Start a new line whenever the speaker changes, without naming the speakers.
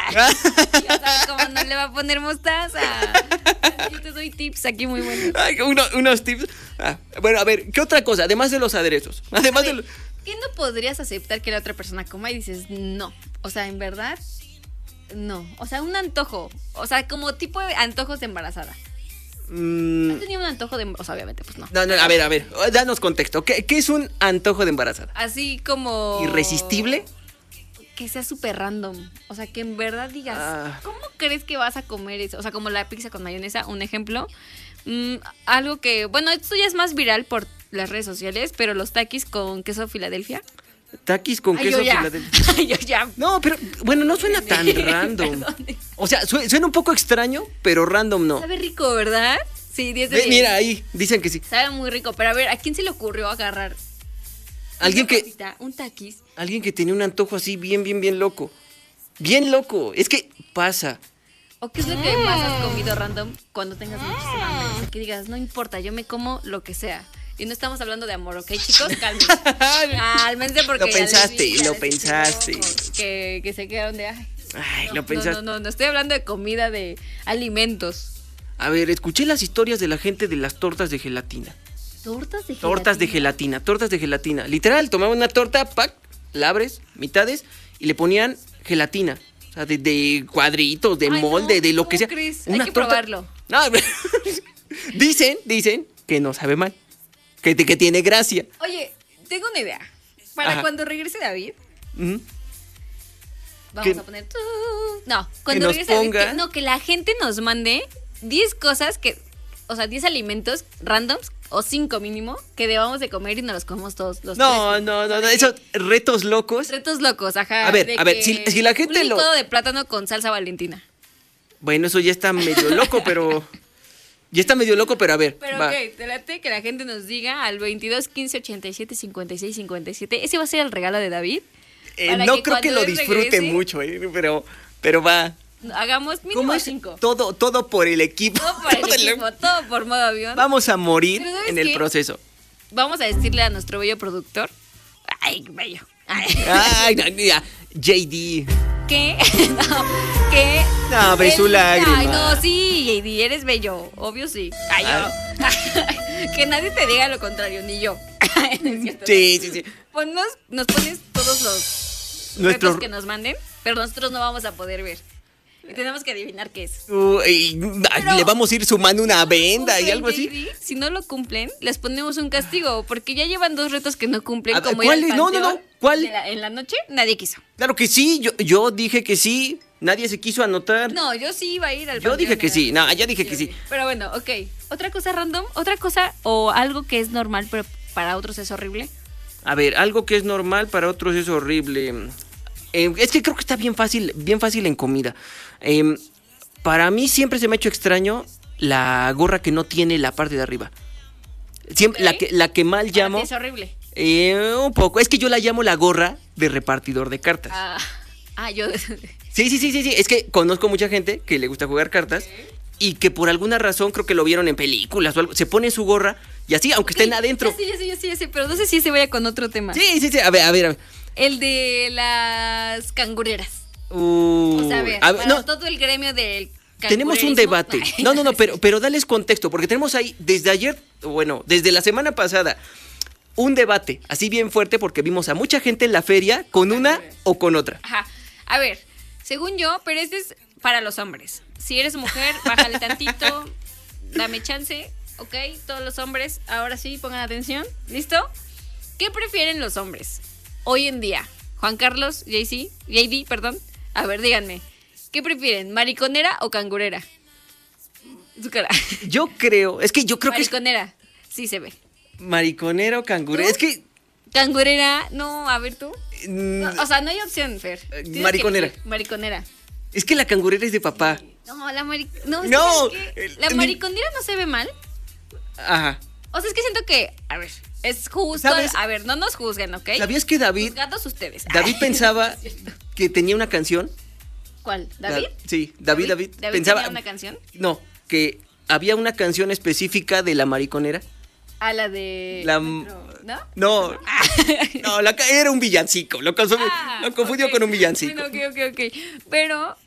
Ya sabes cómo no le va a poner mostaza. Yo te doy tips aquí muy buenos.
Ay, unos tips. Bueno, a ver, ¿qué otra cosa? Además de los aderezos. Además de los...
¿Qué no podrías aceptar que la otra persona coma y dices no? O sea, en verdad, no. O sea, un antojo. O sea, como tipo de antojos de embarazada. ¿Has tenido un antojo de... O sea, obviamente, pues no.
No, a ver, danos contexto. ¿Qué es un antojo de embarazada?
Así como...
¿Irresistible?
Que sea súper random. O sea, que en verdad digas, ¿cómo crees que vas a comer eso? O sea, como la pizza con mayonesa, un ejemplo. Algo que... Bueno, esto ya es más viral por las redes sociales, pero los takis con queso Filadelfia.
Taquis con queso Filadelfia.
Ay, yo ya.
No, pero bueno, no suena tan random.
Perdón.
O sea, suena un poco extraño, pero random no.
Sabe rico, ¿verdad? Sí, 10 de 10.
Mira, ahí, dicen que sí.
Sabe muy rico, pero a ver, ¿a quién se le ocurrió agarrar
Alguien
una
que
cosita, un taquis?
Alguien que tenía un antojo así bien loco. Bien loco. Es que pasa.
¿O qué es lo que más has comido random cuando tengas muchísima hambre? O sea, que digas, no importa, yo me como lo que sea. Y no estamos hablando de amor, ¿ok, chicos? Cálmense. Cálmense porque
Lo pensaste,
ya les
lo
dije,
pensaste.
Que se quedaron de...
Ay, lo pensaste.
No, estoy hablando de comida, de alimentos.
A ver, escuché las historias de la gente de las tortas de gelatina.
¿Tortas de gelatina?
Tortas de gelatina. Literal, tomaban una torta, pack, la abres, mitades, y le ponían gelatina. O sea, de cuadritos, de
Ay,
molde,
no,
de lo
¿cómo
que sea.
crees?
Una
Hay que
torta-
probarlo.
No, dicen que no sabe mal. Que tiene gracia.
Oye, tengo una idea. Para
Ajá.
cuando regrese David,
Ujú.
vamos
Que-
a poner... No, cuando
nos
regrese David,
ponga-
que la gente nos mande 10 cosas que... O sea, 10 alimentos randoms, o 5 mínimo, que debamos de comer y nos los comemos todos los
No,
tres.
no,
O sea, de
esos retos locos.
retos locos, ajá.
A ver,
de
a ver,
que
si la gente
un
lo-
licuado de plátano con salsa valentina.
Bueno, eso ya está medio loco, pero... Ya está medio loco, pero a ver.
Pero
va.
ok, te late que la gente nos diga al 22 15 87 56 57. Ese va a ser el regalo de David. Para
No
que
creo que
cuando
lo
él
disfrute
regrese,
mucho, pero va.
Hagamos
¿Cómo
mínimo
es?
5.
Todo por el equipo.
Todo por el equipo, todo por modo avión.
Vamos a morir
Pero ¿sabes
en el
qué?
proceso.
Vamos a decirle a nuestro bello productor. Ay, bello. Ay.
Ay, no, mira, JD.
¿Qué? No, ¿qué?
No, abre su lágrima.
Ay, no, sí, JD, eres bello. Obvio sí. Ay, yo. Que nadie te diga lo contrario, ni yo. No es cierto.
Sí.
Nos pones todos los
Nuestros-
retos que nos manden, pero nosotros no vamos a poder ver. Y tenemos que adivinar qué es.
Pero le vamos a ir sumando una venda y
Ok,
algo así.
JD, si no lo cumplen, les ponemos un castigo, porque ya llevan 2 retos que no cumplen.
A ver,
Como ir al
¿cuáles? No,
panteón
¿cuál?
en la noche, nadie quiso.
Claro que sí, yo dije que sí. Nadie se quiso anotar.
No, yo sí iba a ir al
Yo
panteón
dije que
en la
sí.
noche.
No, ya dije que sí.
Pero bueno, ok. Otra cosa random, otra cosa o algo que es normal, pero para otros es horrible.
A ver, algo que es normal para otros es horrible. Es que creo que está bien fácil en comida. Para mí siempre se me ha hecho extraño la gorra que no tiene la parte de arriba. Siempre,
Ok.
la que mal
Para
llamo.
ti es horrible.
Un poco. Es que yo la llamo la gorra de repartidor de cartas.
Yo.
Sí. Es que conozco mucha gente que le gusta jugar cartas y que por alguna razón creo que lo vieron en películas o algo. Se pone su gorra y así, aunque estén adentro.
Ya sé, pero no sé si se vaya con otro tema.
Sí. A ver.
El de las cangureras. O sea, a ver, para
no,
todo el gremio del
tenemos un debate. No, pero dales contexto, porque tenemos ahí desde ayer, bueno, desde la semana pasada, un debate así bien fuerte porque vimos a mucha gente en la feria con una o con otra.
Ajá. A ver, según yo, pero este es para los hombres. Si eres mujer, bájale tantito, dame chance, ¿ok? Todos los hombres, ahora sí, pongan atención. ¿Listo? ¿Qué prefieren los hombres hoy en día? Juan Carlos, JD, perdón. A ver, díganme. ¿Qué prefieren, mariconera o cangurera? Su cara.
Yo creo que es
Mariconera, sí se ve.
mariconera o cangurera.
¿Tú?
Es que
Cangurera, no, a ver tú.
mm,
No, o sea, no hay opción, Fer. Tienes que
mariconera.
elegir. Mariconera.
es que la cangurera es de papá.
No, la no, es
No,
que la mariconera no se ve mal.
Ajá.
O sea, es que siento que, a ver, es justo.
¿Sabes?
A ver, no nos juzguen, ¿ok?
¿Sabías que David
Juzgados ustedes.
David
Ay,
pensaba
no es cierto.
que tenía una canción?
¿Cuál? ¿David?
Sí, David
¿David
pensaba
tenía una canción?
No, que había una canción específica de la mariconera.
A la de.
La-
¿no?
No, no, era un villancico. Lo confundió
Ok.
con un villancico.
Bueno, ok. Pero